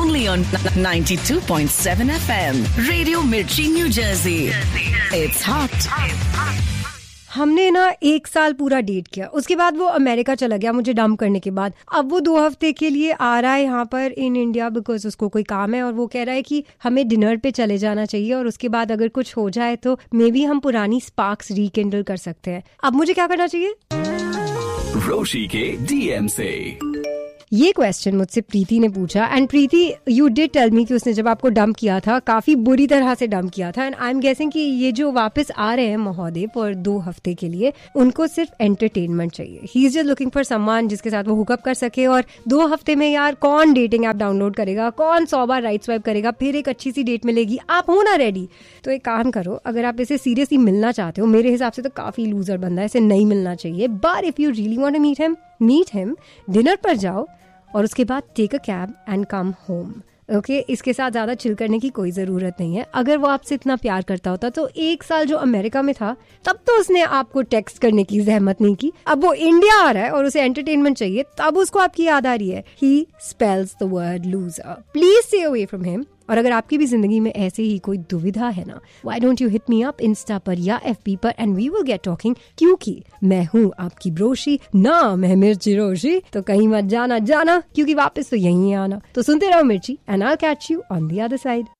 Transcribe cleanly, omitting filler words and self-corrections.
only on 92.7 FM. Radio Mirchi, New Jersey. It's hot. हमने ना 1 साल पूरा डेट किया, उसके बाद वो अमेरिका चला गया मुझे डंप करने के बाद। अब वो 2 हफ्ते के लिए आ रहा है यहाँ पर इन इंडिया बिकॉज उसको कोई काम है और वो कह रहा है कि हमें डिनर पे चले जाना चाहिए और उसके बाद अगर कुछ हो जाए तो मे बी हम पुरानी स्पार्क्स रिकिंडल कर सकते हैं। अब मुझे क्या करना चाहिए? रोशी के डीएम से ये क्वेश्चन मुझसे प्रीति ने पूछा and Preeti you did tell me कि उसने जब आपको डंप किया था काफी बुरी तरह से डंप किया था एंड आई एम गेसिंग कि ये जो वापस आ रहे हैं महोदय फॉर 2 हफ्ते के लिए उनको सिर्फ एंटरटेनमेंट चाहिए। He is just looking for someone जिसके साथ वो हुकअप कर सके और 2 हफ्ते में यार कौन डेटिंग ऐप डाउनलोड करेगा, कौन 100 बार राइट स्वाइप करेगा, फिर एक अच्छी सी डेट मिलेगी। आप हो ना रेडी? तो एक काम करो, अगर आप इसे सीरियसली मिलना चाहते हो, मेरे हिसाब से तो काफी लूजर बंदा है, इसे नहीं मिलना चाहिए, but if you really want to meet him dinner पर जाओ और उसके बाद take a cab and come home. Okay, इसके साथ ज्यादा चिल करने की कोई जरूरत नहीं है। अगर वो आपसे इतना प्यार करता होता तो 1 साल जो अमेरिका में था तब तो उसने आपको टेक्स्ट करने की जहमत नहीं की। अब वो इंडिया आ रहा है और उसे एंटरटेनमेंट चाहिए, तब उसको आपकी याद आ रही है। ही spells the word loser. Please stay away from him. और अगर आपकी भी जिंदगी में ऐसे ही कोई दुविधा है ना, why don't you hit me up Insta पर या FB पर and we will get talking, क्योंकि मैं हूँ आपकी ब्रोशी, नाम है मिर्ची रोशी। तो कहीं मत जाना क्योंकि वापस तो यहीं आना। तो सुनते रहो मिर्ची and I will catch you on the other side.